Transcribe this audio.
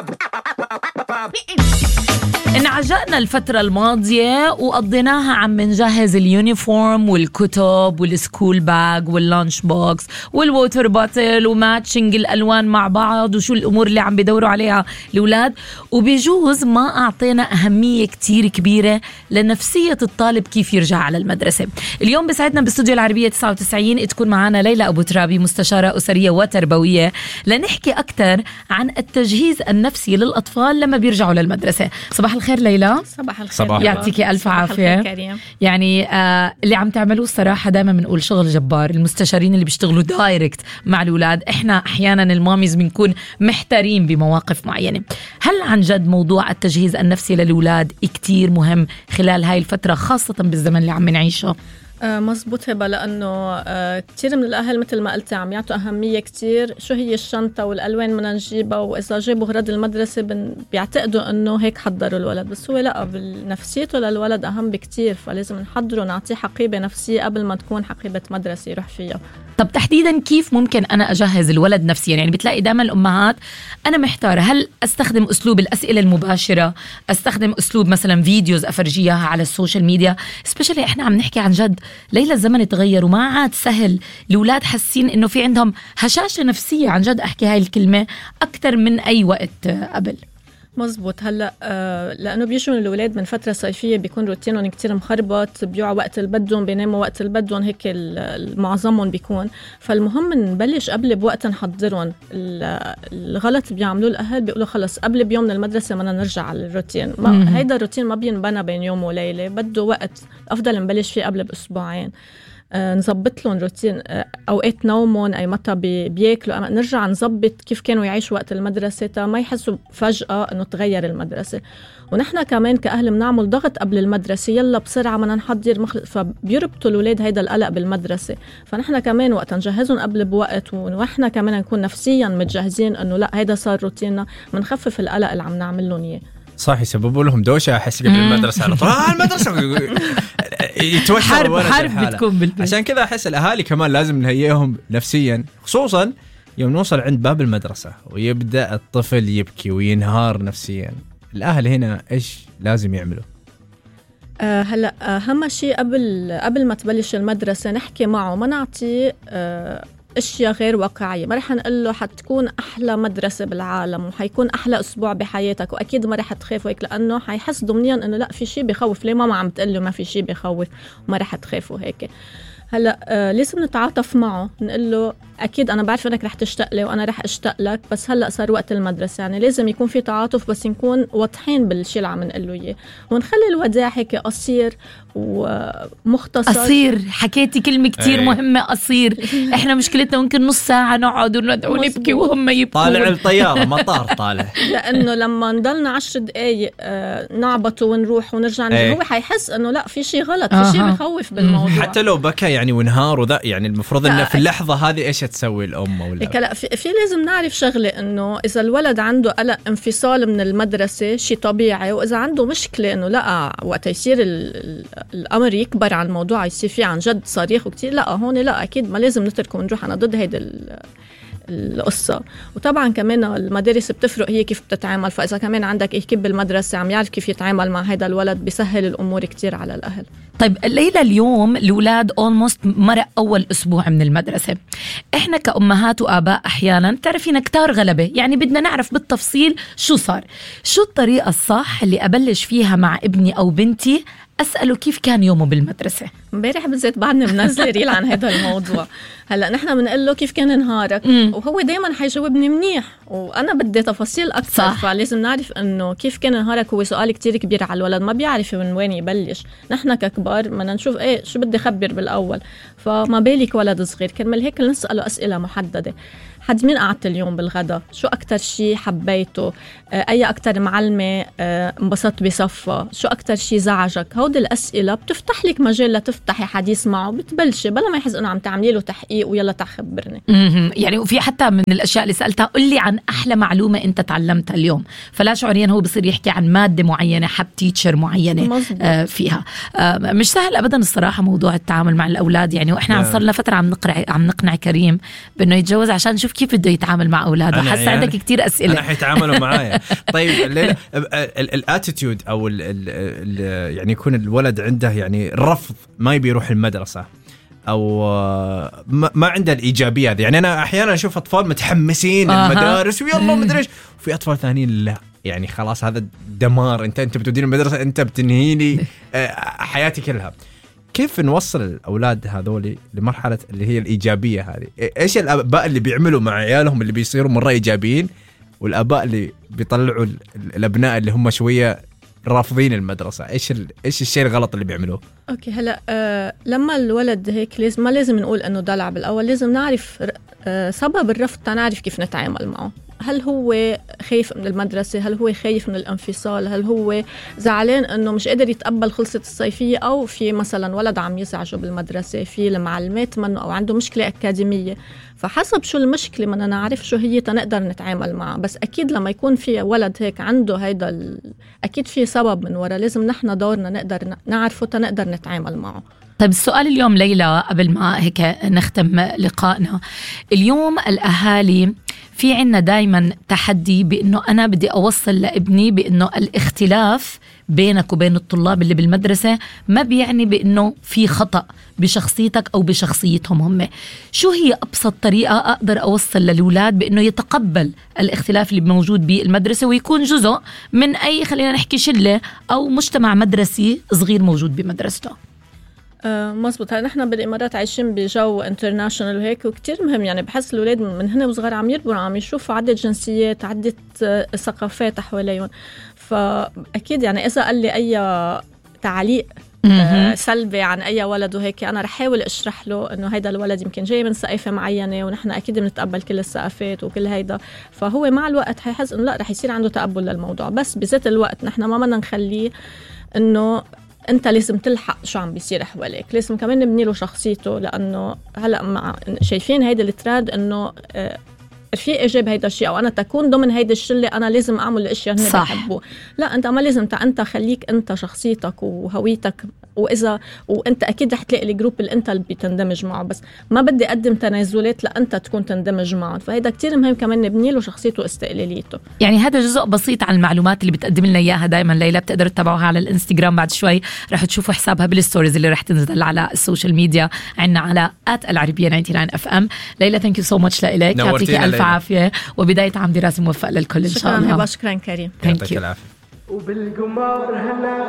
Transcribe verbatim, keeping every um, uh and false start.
انعجقنا الفترة الماضية وقضيناها عم نجهز اليونيفورم والكتب والسكول باج واللانش بوكس والووتر باتل وماتشنج الألوان مع بعض وشو الأمور اللي عم بيدوروا عليها الأولاد، وبيجوز ما أعطينا أهمية كتير كبيرة لنفسية الطالب كيف يرجع على المدرسة. اليوم بسعدنا باستوديو العربية تسعة وتسعين تكون معنا ليلى أبو ترابي، مستشارة أسرية وتربوية، لنحكي أكتر عن التجهيز النفسي للأطفال لما بيرجعوا للمدرسة. صباح الخير ليلى. صباح الخير. يعطيك ألف عافية. يعني آه اللي عم تعملوه الصراحة دائما بنقول شغل جبار. المستشارين اللي بيشتغلوا دايركت مع الأولاد، إحنا أحيانا الماميز بنكون محتارين بمواقف معينة. هل عن جد موضوع التجهيز النفسي للأولاد كتير مهم خلال هاي الفترة، خاصة بالزمن اللي عم نعيشه؟ آه مزبوط هبة، لأنه آه كتير من الأهل مثل ما قلت عم يعطوا أهمية كتير شو هي الشنطة والألوان بدنا نجيبها، وإذا جابوا غرض المدرسة بيعتقدوا أنه هيك حضروا الولد، بس هو لا، نفسيته للولد أهم بكتير، فلازم نحضره نعطيه حقيبة نفسية قبل ما تكون حقيبة مدرسة يروح فيها. طب تحديدا كيف ممكن أنا أجهز الولد نفسيا؟ يعني بتلاقي دائما الأمهات أنا محتارة، هل أستخدم أسلوب الأسئلة المباشرة، أستخدم أسلوب مثلا فيديوز أفرجيها على السوشيال ميديا، سبيشالي إحنا عم نحكي عن جد ليلى الزمن تغير وما عاد سهل. الأولاد حاسين إنه في عندهم هشاشة نفسية، عن جد أحكي هاي الكلمة، أكتر من أي وقت قبل. مزبوط. هلا آه لانه بيجوا الاولاد من فتره صيفيه بيكون روتينهم كتير مخربط، بيوعوا وقت البدهم بيناموا وقت البدهم، هيك معظمهم بيكون. فالمهم نبلش قبل بوقت نحضرهم. الغلط بيعملوه الاهل، بيقولوا خلص قبل بيوم من المدرسه بدنا نرجع على الروتين. ما هيدا الروتين ما بينبنى بين يوم وليله، بده وقت، افضل نبلش فيه قبل باسبوعين. آه نزبط لهم روتين، آه اوقات نومهم، اي متى بي بياكلوا، نرجع نزبط كيف كانوا يعيشوا وقت المدرسه تا ما يحسوا فجاه انه تغير المدرسه. ونحن كمان كاهل بنعمل ضغط قبل المدرسه، يلا بسرعه بدنا نحضر مخلص، فبيربطوا الاولاد هيدا القلق بالمدرسه. فنحن كمان وقت نجهزهم قبل بوقت، ونحن كمان نكون نفسيا متجهزين انه لا هيدا صار روتيننا، بنخفف القلق اللي عم نعمل لهم اياه. صح، يسببوا لهم دوشه احس قبل المدرسه على طول. آه المدرسه يتوتر حرب حرب بتكون بالبيت. عشان كذا احس الاهالي كمان لازم نهيئهم نفسيا، خصوصا يوم نوصل عند باب المدرسه ويبدا الطفل يبكي وينهار نفسيا. الاهل هنا ايش لازم يعملوا؟ أه هلا اهم شيء قبل قبل ما تبلش المدرسه نحكي معه، ما نعطيه أه اشياء غير واقعيه. ما رح نقول له حتكون احلى مدرسه بالعالم وحيكون احلى اسبوع بحياتك واكيد ما رح تخاف هيك، لانه حيحس ضمنيا انه لا في شيء بخوف. ليه ماما عم تقول له ما في شيء بخوف وما رح تخافوا هيك؟ هلا آه لازم نتعاطف معه، نقول له اكيد انا بعرف انك رح تشتاق لي وانا رح اشتاق لك، بس هلا صار وقت المدرسه. يعني لازم يكون في تعاطف، بس نكون واضحين بالشيء اللي عم نقول له اياه، ونخلي الوداع هيك قصير ومختصر. قصير، حكيتي كلمه كتير أي. مهمه، قصير. احنا مشكلتنا ممكن نص ساعه نقعد وندعو نبكي وهم يبكوا. طالع الطياره مطار طالع لانه لما نضلنا عشر دقايق آه نعبط ونروح ونرجع نجي، هو حيحس انه لا في شيء غلط، في شيء بخوف بالموضوع. حتى لو بكى يعني ونهار وذا، يعني المفروض انه في اللحظه هذه ايش تسوي الام ولا لا؟ في, في لازم نعرف شغله، انه اذا الولد عنده قلق انفصال من المدرسه شيء طبيعي، واذا عنده مشكله انه لا وقت يصير الامر يكبر عن الموضوع، يصير فيه عن جد صريخ وكتير، لا هون لا اكيد ما لازم نتركه ونروح. انا ضد هيدا القصة. وطبعا كمان المدارس بتفرق هي كيف بتتعامل، فإذا كمان عندك إكيب بالمدرسة عم يعرف كيف يتعامل مع هذا الولد بيسهل الأمور كتير على الأهل. طيب ليلى، اليوم الأولاد almost مرق أول أسبوع من المدرسة. إحنا كأمهات وآباء أحيانا تعرفين كتار غلبة، يعني بدنا نعرف بالتفصيل شو صار. شو الطريقة الصح اللي أبلش فيها مع ابني أو بنتي أسأله كيف كان يومه بالمدرسة؟ امبارح بالذات بعدنا بنزل ريل عن هذا الموضوع. هلا نحن بنقول له كيف كان نهارك، مم. وهو دايما حيجاوبني منيح، وانا بدي تفاصيل اكثر. صح. فلازم نعرف انه كيف كان نهارك هو سؤال كتير كبير على الولد، ما بيعرف من وين يبلش. نحن ككبار بدنا نشوف ايه شو بدي اخبر بالاول، فما بالك ولد صغير. كرمال هيك نساله اسئله محدده. حد مين قعدت اليوم بالغدا؟ شو أكتر شي حبيته؟ أي أكتر معلمة انبسطت بصفة؟ شو أكتر شي زعجك؟ هود الأسئلة بتفتح لك مجال لتفتحي حديث معه، بتبلشي بلا ما يحس أنه عم تعملي له تحقيق ويلا تخبرني. يعني وفي حتى من الأشياء اللي سألتها، قل لي عن أحلى معلومة أنت تعلمتها اليوم، فلا شعوريا هو بصير يحكي عن مادة معينة، حب تيتشر معينة آه فيها. آه مش سهل أبدا الصراحة موضوع التعامل مع الأولاد يعني. وإحنا عم صار لنا فترة عم نقنع عم نقنع كريم بأنه يتجوز عشان نشوف كيف بده يتعامل مع أولاده؟ حاسة عندك كتير أسئلة. أنا حيتعاملوا معايا. طيب الاتيتيود أو ال ال يعني يكون الولد عنده يعني رفض ما يبي يروح المدرسة أو ما عنده الإيجابية هذه. يعني أنا أحيانا أشوف أطفال متحمسين آه. المدارس ويلا مدرش، وفي أطفال ثانيين لا، يعني خلاص هذا دمار، أنت أنت بتوديني المدرسة، أنت بتنهيني حياتي كلها. كيف نوصل الأولاد هذولي لمرحلة اللي هي الإيجابية هذه؟ إيش الآباء اللي بيعملوا مع عيالهم اللي بيصيروا مرة إيجابيين، والآباء اللي بيطلعوا الأبناء اللي هم شوية رافضين المدرسة؟ إيش ال... إيش الشيء الغلط اللي بيعملوه؟ أوكي هلا آه لما الولد هيك لازم ما لازم نقول إنه دلع بالأول، لازم نعرف آه سبب الرفض تنعرف كيف نتعامل معه. هل هو خايف من المدرسة؟ هل هو خايف من الانفصال؟ هل هو زعلان انه مش قادر يتقبل خلصة الصيفية؟ او في مثلا ولد عم يزعجه بالمدرسة، في المعلمات منه، او عنده مشكلة اكاديمية. فحسب شو المشكلة بدنا نعرف شو هي تنقدر نتعامل معها. بس اكيد لما يكون في ولد هيك عنده هيدا ال... اكيد في سبب من وراء، لازم نحن دورنا نقدر نعرفه تنقدر نتعامل معه. طيب السؤال اليوم ليلى قبل ما هيك نختم لقائنا اليوم، الأهالي في عنا دايما تحدي بأنه أنا بدي أوصل لابني بأنه الاختلاف بينك وبين الطلاب اللي بالمدرسة ما بيعني بأنه في خطأ بشخصيتك أو بشخصيتهم هم. شو هي أبسط طريقة أقدر أوصل للأولاد بأنه يتقبل الاختلاف اللي موجود بالمدرسة ويكون جزء من أي خلينا نحكي شلة أو مجتمع مدرسي صغير موجود بمدرسته؟ آه مزبوط. هلا نحن بالإمارات عايشين بجو انترناشونال وهيك، وكتير مهم يعني بحس الأولاد من هنا وصغار عم يربوا عم يشوفوا عدة جنسيات، عدة آه ثقافات حواليهم. فأكيد يعني إذا قال لي أي تعليق آه سلبي عن أي ولد وهيك، أنا رح حاول أشرح له إنه هيدا الولد يمكن جاي من ثقافة معينة، ونحن أكيد بنتقبل كل الثقافات وكل هيدا. فهو مع الوقت حيحس إنه لا، رح يصير عنده تقبل للموضوع. بس بذات الوقت نحن ما بدنا نخليه إنه انت لازم تلحق شو عم بيصير حواليك، لازم كمان نبني له شخصيته. لانه هلا مع شايفين هيدا التراد انه آه في ايجاب هيدا الشيء، او انا تكون ضمن هيدا الشله انا لازم اعمل الاشياء اللي بحبه. لا، انت ما لازم، انت خليك انت شخصيتك وهويتك، واذا وانت اكيد رح تلاقي الجروب اللي انت اللي بتندمج معه، بس ما بدي اقدم تنازلات لانت تكون تندمج معه. فهيدا كتير مهم كمان نبني له شخصيته واستقلاليته. يعني هذا جزء بسيط عن المعلومات اللي بتقدم لنا اياها دائما ليلى. بتقدروا تتابعوها على الانستغرام، بعد شوي رح تشوفوا حسابها بالستوريز اللي رح تنزل على السوشيال ميديا عنا على آت العربية تسعة وتسعين اف ام. ليلى ثانك يو سو ماتش لإلك، يعطيك الف عافيه وبدايه عام دراسي موفق للكل ان شاء الله. شكرا كريم. يعطيك العافيه. وبالقمر هلا